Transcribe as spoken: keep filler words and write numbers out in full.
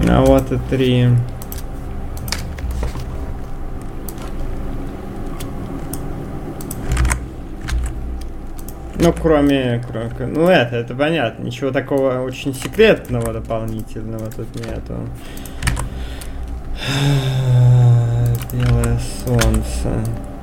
А вот и три. Ну, кроме, кроме... Ну, это, это понятно. Ничего такого очень секретного дополнительного тут нету. Белое солнце.